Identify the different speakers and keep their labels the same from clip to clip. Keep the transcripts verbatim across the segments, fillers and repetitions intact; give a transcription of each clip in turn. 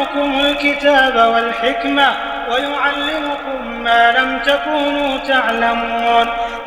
Speaker 1: يعلمكم الكتاب والحكمة ويعلمكم ما لم تكونوا تعلمون.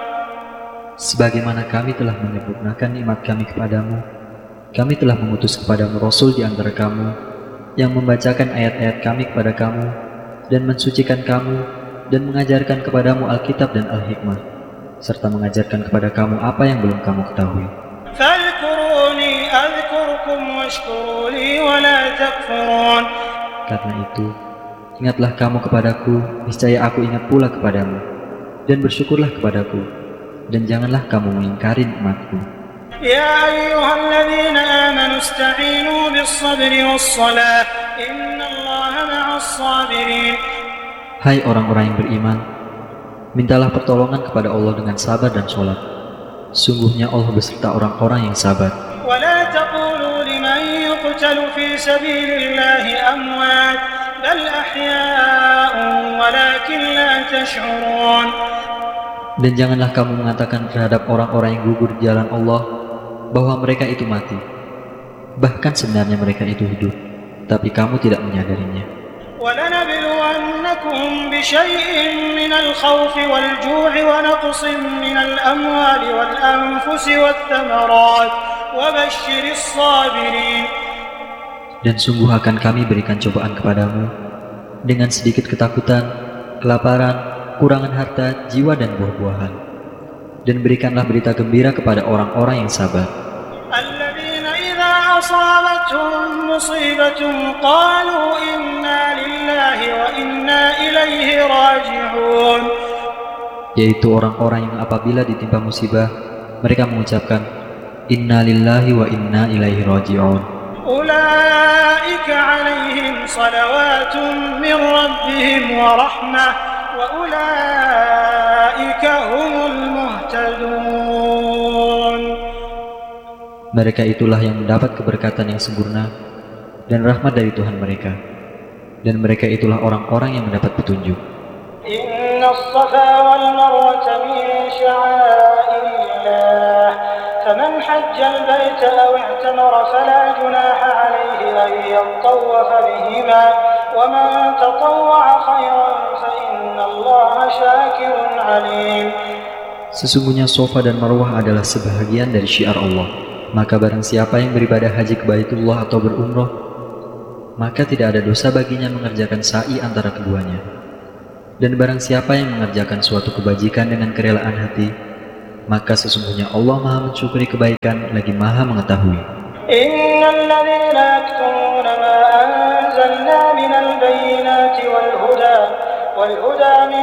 Speaker 2: Sebagaimana kami telah menyempurnakan nikmat kami kepadamu, kami telah mengutus kepadamu Rasul di antara kamu, yang membacakan ayat-ayat kami kepada kamu, dan mensucikan kamu, dan mengajarkan kepadamu Alkitab dan Al-Hikmah, serta mengajarkan kepada kamu apa yang belum kamu ketahui.
Speaker 1: فاذكروني أذكركم واشكروا لي ولا تكفرون.
Speaker 2: Karena itu, ingatlah kamu kepadaku, niscaya aku ingat pula kepadamu, dan bersyukurlah kepadaku, dan janganlah kamu mengingkari nikmatku.
Speaker 1: يا أيها الذين آمنوا استعينوا بالصبر والصلاة إن الله مع الصابرين.
Speaker 2: Hai orang-orang yang beriman, mintalah pertolongan kepada Allah dengan sabar dan sholat. Sungguhnya Allah beserta orang-orang yang sabar.
Speaker 1: ولا تقولوا لمن يقتل في سبيل الله أموات بل أحياء ولكن لا تشعرون.
Speaker 2: Dan janganlah kamu mengatakan terhadap orang-orang yang gugur di jalan Allah bahwa mereka itu mati. Bahkan sebenarnya mereka itu hidup, tapi kamu tidak menyadarinya.
Speaker 1: وَلَنَبْلُوَنَّكُمْ بِشَيْءٍ مِّنَ الْخَوْفِ وَالْجُوعِ وَنَقْصٍ مِّنَ الْأَمْوَالِ وَالْأَنفُسِ وَالثَّمَرَاتِ وَبَشِّرِ الصَّابِرِينَ.
Speaker 2: Dan sungguh akan kami berikan cobaan kepadamu dengan sedikit ketakutan, kelaparan, kurangan harta, jiwa dan buah-buahan. Dan berikanlah berita gembira kepada orang-orang yang sabar.
Speaker 1: الَّذِينَ إِذَا أَصَابَتْهُم مُّصِيبَةٌ قَالُوا إِنَّا لِلَّهِ وَإِنَّا إِلَيْهِ رَاجِعُونَ.
Speaker 2: Yaitu orang-orang yang apabila ditimpa musibah, mereka mengucapkan Inna lillahi wa inna ilaihi raji'un.
Speaker 1: أُولَئِكَ عَلَيْهِمْ صَلَوَاتٌ مِّن رَّبِّهِمْ وَرَحْمَةٌ وَأُولَئِكَ هُمُ الْمُهْتَدُونَ.
Speaker 2: Mereka itulah yang mendapat keberkatan yang sempurna dan rahmat dari Tuhan mereka, dan mereka itulah orang-orang yang mendapat petunjuk.
Speaker 1: إِنَّ الصَّفَا وَالْمَرْوَةَ مِن شَعَائِرِ اللَّهِ فَمَنْ حَجَّ الْبَيْتَ أَوِ اعْتَمَرَ فَلَا جُنَاحَ عَلَيْهِ أَن يَطَّوَّفَ بِهِمَا وَمَن تَطَوَّعَ خَيْرًا فَإِنَّ اللَّهَ شَاكِرٌ عَلِيمٌ.
Speaker 2: Sesungguhnya Safa dan Marwah adalah sebahagian dari syiar Allah. Maka barang siapa yang beribadah haji ke Baitullah atau berumrah, maka tidak ada dosa baginya mengerjakan sa'i antara keduanya. Dan barang siapa yang mengerjakan suatu kebajikan dengan kerelaan hati, maka sesungguhnya Allah Maha mensyukuri kebaikan lagi Maha mengetahui.
Speaker 1: Innal ladzina yaktumuna ma anzalna minal bayyinati wal huda wal huda min